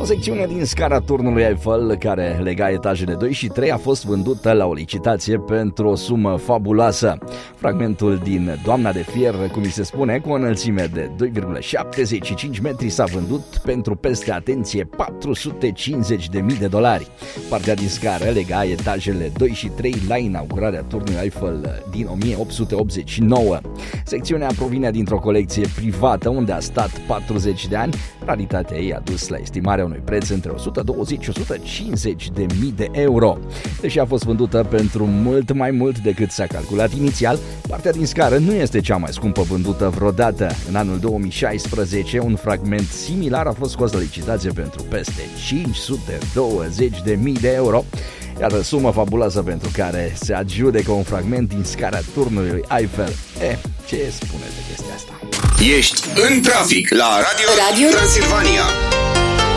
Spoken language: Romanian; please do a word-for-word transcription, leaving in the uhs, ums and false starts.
secțiune din scara turnului Eiffel, care lega etajele doi și trei, a fost vândută la o licitație pentru o sumă fabuloasă. Fragmentul din Doamna de Fier, cum îi se spune, cu o înălțime de doi virgulă șaptezeci și cinci metri, s-a vândut pentru peste, atenție, patru sute cincizeci de mii de dolari. Partea din scară lega etajele doi și trei la inaugurarea turnului Eiffel din o mie opt sute optzeci și nouă. Secțiunea provine dintr-o colecție privată unde a stat patruzeci de ani. Raritatea ei a dus la estimarea unui preț între o sută douăzeci și o sută cincizeci de mii de euro. Deși a fost vândută pentru mult mai mult decât s-a calculat inițial, partea din scară nu este cea mai scumpă vândută vreodată. În anul două mii șaisprezece, un fragment similar a fost scos la licitație pentru peste cinci sute douăzeci de mii de euro. Iată sumă fabuloasă pentru care se adjudecă un fragment din scara turnului Eiffel. E, ce spuneți de chestia asta? Ești în trafic la Radio, Radio Transilvania.